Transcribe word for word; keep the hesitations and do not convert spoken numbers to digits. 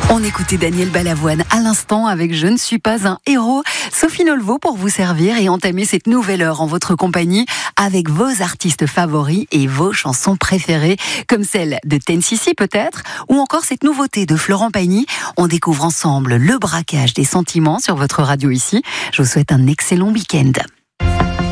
On écoutait Daniel Balavoine à l'instant avec Je ne suis pas un héros. Sophie Nolvo pour vous servir et entamer cette nouvelle heure en votre compagnie avec vos artistes favoris et vos chansons préférées, comme celle de Ten Sissi peut-être, ou encore cette nouveauté de Florent Pagny. On découvre ensemble le braquage des sentiments sur votre radio ici. Je vous souhaite un excellent week-end.